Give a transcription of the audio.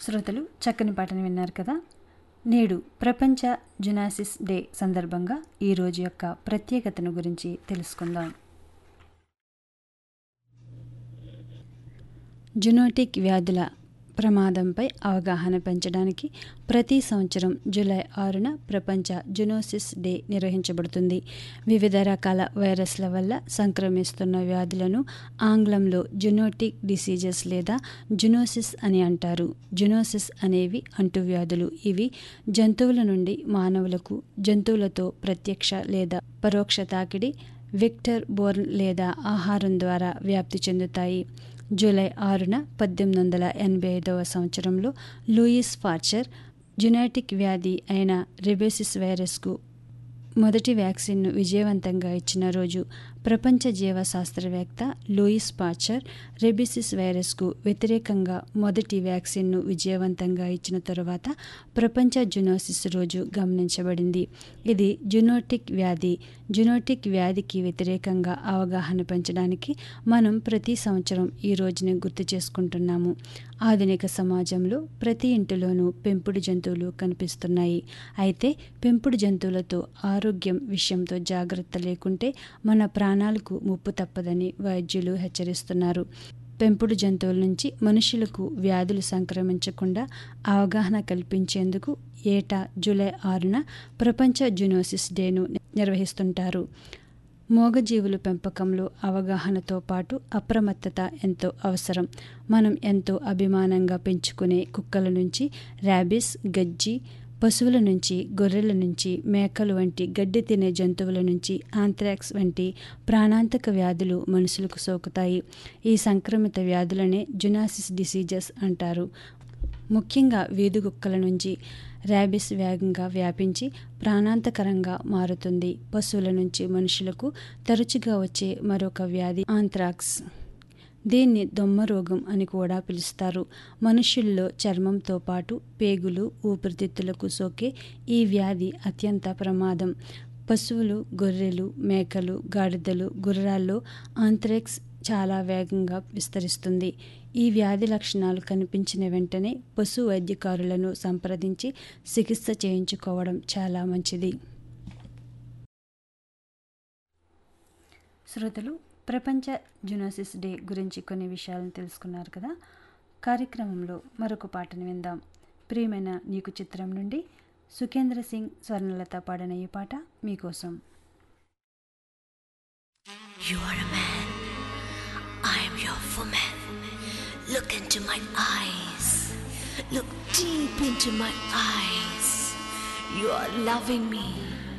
శ్రోతలు చక్కని పాటను విన్నారు కదా. నేడు ప్రపంచ జునాసిస్ డే సందర్భంగా ఈ రోజు యొక్క ప్రత్యేకతను గురించి తెలుసుకుందాం. జునోటిక్ వ్యాధుల ప్రమాదంపై అవగాహన పెంచడానికి ప్రతి సంవత్సరం జూలై 6న ప్రపంచ జునోసిస్ డే నిర్వహించబడుతుంది. వివిధ రకాల వైరస్ల వల్ల సంక్రమిస్తున్న వ్యాధులను ఆంగ్లంలో జునోటిక్ డిసీజెస్ లేదా జునోసిస్ అని అంటారు. జునోసిస్ అనేవి అంటువ్యాధులు. ఇవి జంతువుల నుండి మానవులకు, జంతువులతో ప్రత్యక్ష లేదా పరోక్ష తాకిడి, వెక్టర్ బోర్న్ లేదా ఆహారం ద్వారా వ్యాప్తి చెందుతాయి. జూలై 6న 1885వ సంవత్సరంలో లూయిస్ పాస్చర్ జునోటిక్ వ్యాధి అయిన రెబేసిస్ వైరస్కు మొదటి వ్యాక్సిన్ను విజయవంతంగా ఇచ్చిన రోజు. ప్రపంచ జీవ శాస్త్రవేత్త లూయిస్ పాస్చర్ రెబిసిస్ వైరస్కు వ్యతిరేకంగా మొదటి వ్యాక్సిన్ను విజయవంతంగా ఇచ్చిన తరువాత ప్రపంచ జునోసిస్ రోజు గమనించబడింది. ఇది జునోటిక్ వ్యాధి. జునోటిక్ వ్యాధికి వ్యతిరేకంగా అవగాహన పెంచడానికి మనం ప్రతి సంవత్సరం ఈ రోజుని గుర్తు చేసుకుంటున్నాము. ఆధునిక సమాజంలో ప్రతి ఇంటిలోనూ పెంపుడు జంతువులు కనిపిస్తున్నాయి. అయితే పెంపుడు జంతువులతో ఆరోగ్యం విషయంతో జాగ్రత్త లేకుంటే మన ప్రాణాలకు ముప్పు తప్పదని వైద్యులు హెచ్చరిస్తున్నారు. పెంపుడు జంతువుల నుంచి మనుషులకు వ్యాధులు సంక్రమించకుండా అవగాహన కల్పించేందుకు ఏటా జూలై 6న ప్రపంచ జునోసిస్ డేను నిర్వహిస్తుంటారు. మూగజీవుల పెంపకంలో అవగాహనతో పాటు అప్రమత్తత ఎంతో అవసరం. మనం ఎంతో అభిమానంగా పెంచుకునే కుక్కల నుంచి ర్యాబిస్, గజ్జి, పశువుల నుంచి, గొర్రెల నుంచి, మేకలు వంటి గడ్డి తినే జంతువుల నుంచి ఆంథ్రాక్స్ వంటి ప్రాణాంతక వ్యాధులు మనుషులకు సోకుతాయి. ఈ సంక్రమిత వ్యాధులనే జునోసిస్ డిసీజెస్ అంటారు. ముఖ్యంగా వీధి కుక్కల నుంచి ర్యాబిస్ వేగంగా వ్యాపించి ప్రాణాంతకరంగా మారుతుంది. పశువుల నుంచి మనుషులకు తరచుగా వచ్చే మరొక వ్యాధి ఆంథ్రాక్స్. దీన్ని దొమ్మ రోగం అని కూడా పిలుస్తారు. మనుషుల్లో చర్మంతో పాటు పేగులు, ఊపిరితిత్తులకు సోకే ఈ వ్యాధి అత్యంత ప్రమాదం. పశువులు, గొర్రెలు, మేకలు, గాడిదలు, గుర్రాల్లో ఆంథ్రాక్స్ చాలా వేగంగా విస్తరిస్తుంది. ఈ వ్యాధి లక్షణాలు కనిపించిన వెంటనే పశు వైద్యకారులను సంప్రదించి చికిత్స చేయించుకోవడం చాలా మంచిది. శ్రోతలు, ప్రపంచ జునోసిస్ డే గురించి కొన్ని విషయాలను తెలుసుకున్నారు కదా. కార్యక్రమంలో మరొక పాటను విందాం. ప్రియమైన నీకు చిత్రం నుండి సుఖేంద్ర సింగ్, స్వర్ణలత పాడిన ఈ పాట మీకోసం. You are a man, I am your woman. Look into my eyes, look deep into my eyes. You are loving me,